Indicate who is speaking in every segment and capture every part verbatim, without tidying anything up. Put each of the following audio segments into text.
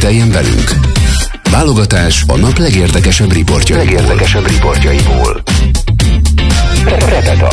Speaker 1: Ismételjen velünk! Válogatás a nap legérdekesebb riportjaiból. Legérdekesebb riportjaiból. Repeta.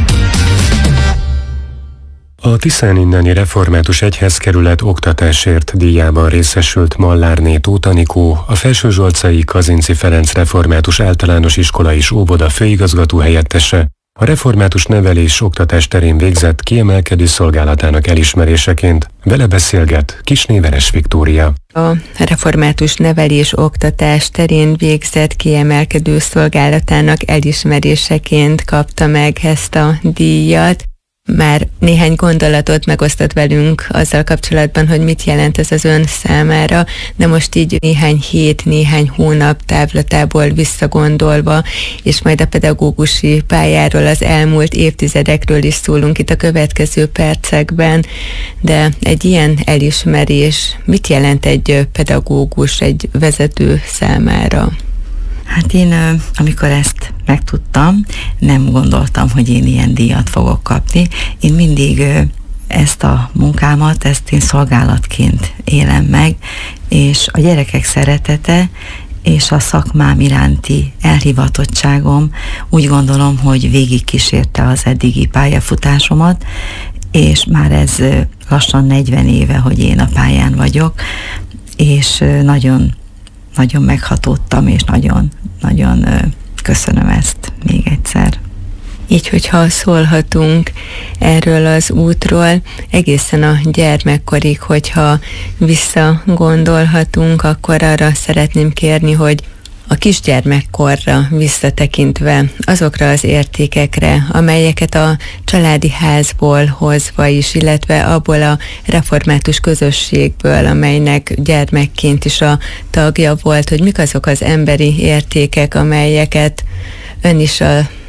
Speaker 2: A Tiszáninneni Református Egyházkerület oktatásért díjában részesült Mallárné Tóth Anikó, a Felsőzsolcai Kazinczy Ferenc Református Általános Iskola és Óvoda főigazgató helyettese, a református nevelés oktatás terén végzett kiemelkedő szolgálatának elismeréseként. Vele beszélget Kisné Veres Viktória.
Speaker 3: A református nevelés oktatás terén végzett kiemelkedő szolgálatának elismeréseként kapta meg ezt a díjat. Már néhány gondolatot megosztott velünk azzal kapcsolatban, hogy mit jelent ez az ön számára, de most így néhány hét, néhány hónap távlatából visszagondolva, és majd a pedagógusi pályáról, az elmúlt évtizedekről is szólunk itt a következő percekben, de egy ilyen elismerés mit jelent egy pedagógus, egy vezető számára?
Speaker 4: Hát én, amikor ezt megtudtam, nem gondoltam, hogy én ilyen díjat fogok kapni. Én mindig ezt a munkámat, ezt én szolgálatként élem meg, és a gyerekek szeretete és a szakmám iránti elhivatottságom úgy gondolom, hogy végigkísérte az eddigi pályafutásomat, és már ez lassan negyven éve, hogy én a pályán vagyok, és nagyon nagyon meghatódtam, és nagyon, nagyon köszönöm ezt még egyszer.
Speaker 3: Így, hogyha szólhatunk erről az útról, egészen a gyermekkorig, hogyha visszagondolhatunk, akkor arra szeretném kérni, hogy a kisgyermekkorra visszatekintve azokra az értékekre, amelyeket a családi házból hozva is, illetve abból a református közösségből, amelynek gyermekként is a tagja volt, hogy mik azok az emberi értékek, amelyeket ön is a